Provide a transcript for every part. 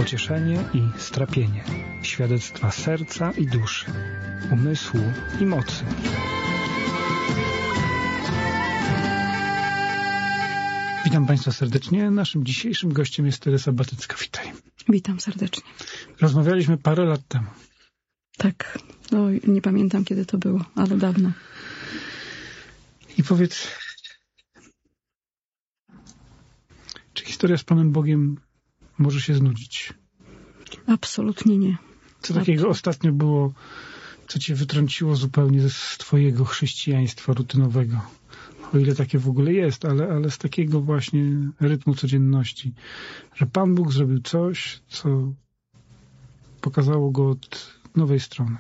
pocieszenie i strapienie, świadectwa serca i duszy, umysłu i mocy. Witam Państwa serdecznie. Naszym dzisiejszym gościem jest Teresa Batycka. Witaj. Witam serdecznie. Rozmawialiśmy parę lat temu. Tak, no, nie pamiętam kiedy to było, ale dawno. I powiedz, czy historia z Panem Bogiem może się znudzić? Absolutnie nie. Co takiego ostatnio było, co cię wytrąciło zupełnie z twojego chrześcijaństwa rutynowego? O ile takie w ogóle jest, ale z takiego właśnie rytmu codzienności. Że Pan Bóg zrobił coś, co pokazało go od nowej strony.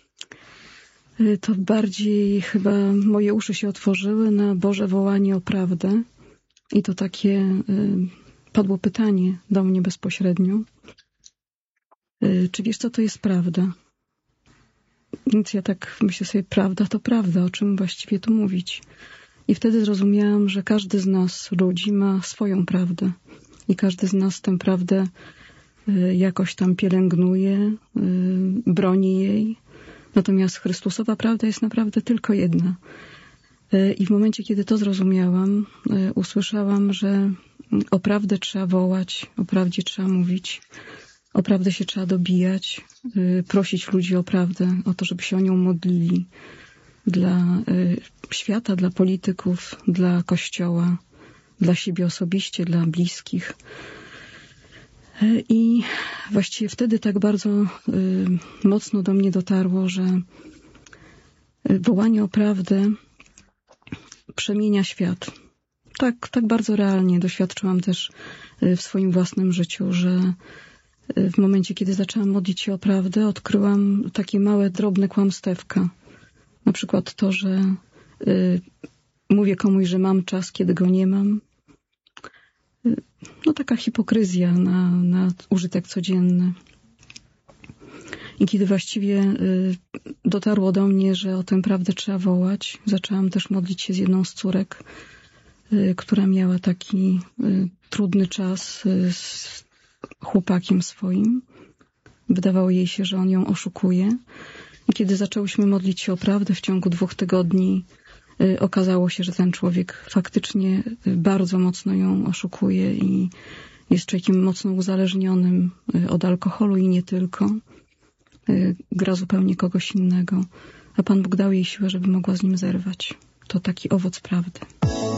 To bardziej chyba moje uszy się otworzyły na Boże wołanie o prawdę. I to takie padło pytanie do mnie bezpośrednio. Czy wiesz, co to jest prawda? Więc ja tak myślę sobie, prawda to prawda, o czym właściwie tu mówić. I wtedy zrozumiałam, że każdy z nas, ludzi, ma swoją prawdę. I każdy z nas tę prawdę jakoś tam pielęgnuje, broni jej. Natomiast Chrystusowa prawda jest naprawdę tylko jedna. I w momencie, kiedy to zrozumiałam, usłyszałam, że o prawdę trzeba wołać, o prawdzie trzeba mówić, o prawdę się trzeba dobijać, prosić ludzi o prawdę, o to, żeby się o nią modlili dla świata, dla polityków, dla Kościoła, dla siebie osobiście, dla bliskich. I właściwie wtedy tak bardzo mocno do mnie dotarło, że wołanie o prawdę przemienia świat. Tak bardzo realnie doświadczyłam też w swoim własnym życiu, że w momencie, kiedy zaczęłam modlić się o prawdę, odkryłam takie małe, drobne kłamstewka. Na przykład to, że mówię komuś, że mam czas, kiedy go nie mam. No taka hipokryzja na użytek codzienny. I kiedy właściwie dotarło do mnie, że o tę prawdę trzeba wołać, zaczęłam też modlić się z jedną z córek, która miała taki trudny czas z chłopakiem swoim. Wydawało jej się, że on ją oszukuje. I kiedy zaczęłyśmy modlić się o prawdę w ciągu 2 tygodni, okazało się, że ten człowiek faktycznie bardzo mocno ją oszukuje i jest człowiekiem mocno uzależnionym od alkoholu i nie tylko. Gra zupełnie kogoś innego. A Pan Bóg dał jej siłę, żeby mogła z nim zerwać. To taki owoc prawdy.